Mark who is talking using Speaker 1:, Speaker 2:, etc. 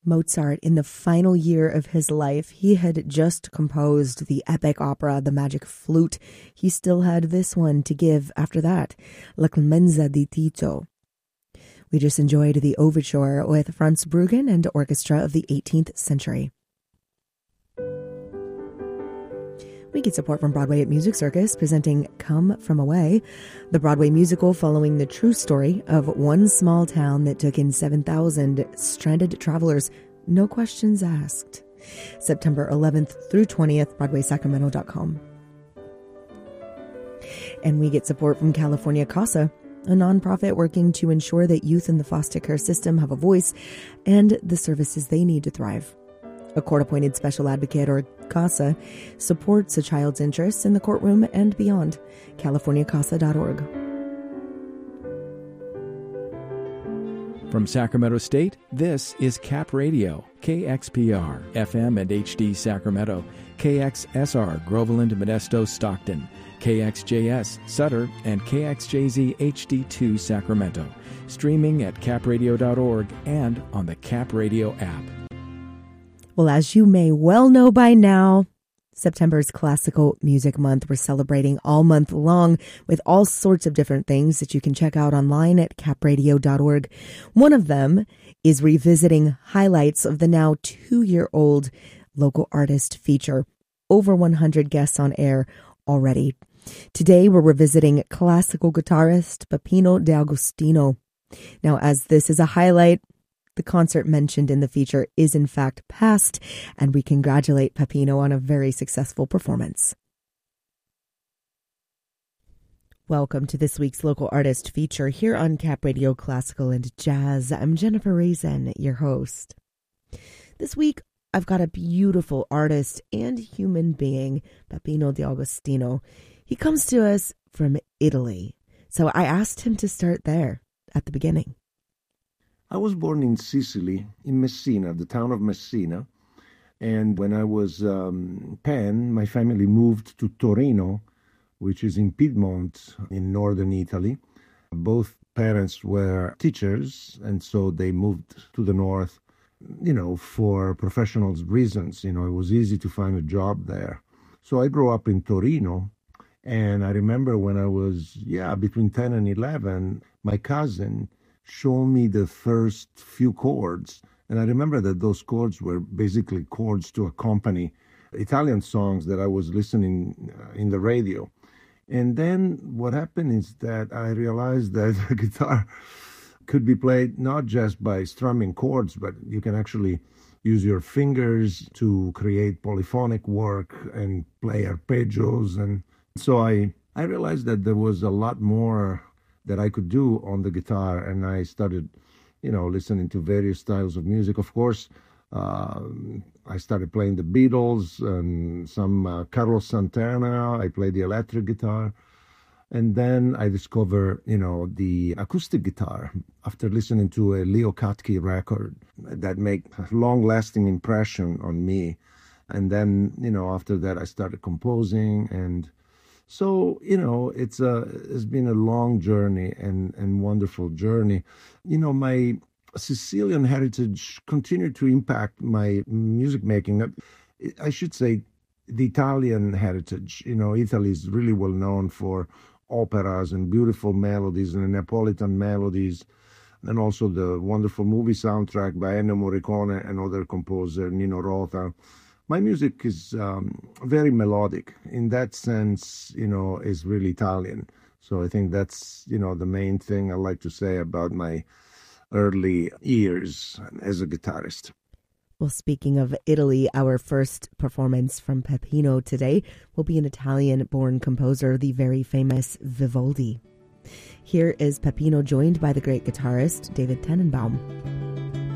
Speaker 1: Mozart, in the final year of his life, he had just composed the epic opera, The Magic Flute. He still had this one to give after that, La Clemenza di Tito. We just enjoyed the overture with Franz Bruggen and orchestra of the 18th century. We get support from Broadway at Music Circus, presenting Come From Away, the Broadway musical following the true story of one small town that took in 7,000 stranded travelers, no questions asked. September 11th through 20th, BroadwaySacramento.com. And we get support from California CASA, a nonprofit working to ensure that youth in the foster care system have a voice and the services they need to thrive. A court-appointed special advocate, or CASA, supports a child's interests in the courtroom and beyond. CaliforniaCASA.org.
Speaker 2: From Sacramento State, this is Cap Radio, KXPR, FM and HD Sacramento, KXSR, Groveland, Modesto, Stockton, KXJS, Sutter, and KXJZ HD2 Sacramento. Streaming at capradio.org and on the Cap Radio app.
Speaker 1: Well, as you may well know by now, September's Classical Music Month. We're celebrating all month long with all sorts of different things that you can check out online at capradio.org. One of them is revisiting highlights of the now 2-year-old local artist feature. Over 100 guests on air already. Today, we're revisiting classical guitarist Peppino D'Agostino. Now, as this is a highlight, the concert mentioned in the feature is in fact past, and we congratulate Peppino on a very successful performance. Welcome to this week's Local Artist feature here on Cap Radio Classical and Jazz. I'm Jennifer Raisin, your host. This week, I've got a beautiful artist and human being, Peppino D'Agostino. He comes to us from Italy, so I asked him to start there at the beginning.
Speaker 3: I was born in Sicily, in Messina, the town of Messina. And when I was 10, my family moved to Torino, which is in Piedmont in northern Italy. Both parents were teachers, and so they moved to the north, for professional reasons. It was easy to find a job there. So I grew up in Torino. And I remember when I was, between 10 and 11, my cousin showed me the first few chords. And I remember that those chords were basically chords to accompany Italian songs that I was listening in the radio. And then what happened is that I realized that the guitar could be played not just by strumming chords, but you can actually use your fingers to create polyphonic work and play arpeggios. And so I realized that there was a lot more that I could do on the guitar, and I started, listening to various styles of music. Of course, I started playing the Beatles and some Carlos Santana. I played the electric guitar. And then I discovered, the acoustic guitar after listening to a Leo Katke record that made a long-lasting impression on me. And then, after that, I started composing. And so, it's been a long journey and wonderful journey. My Sicilian heritage continued to impact my music making. I should say the Italian heritage. Italy is really well known for operas and beautiful melodies and Neapolitan melodies, and also the wonderful movie soundtrack by Ennio Morricone and other composer, Nino Rota. My music is very melodic. In that sense, is really Italian. So I think that's, the main thing I like to say about my early years as a guitarist.
Speaker 1: Well, speaking of Italy, our first performance from Peppino today will be an Italian-born composer, the very famous Vivaldi. Here is Peppino joined by the great guitarist David Tannenbaum.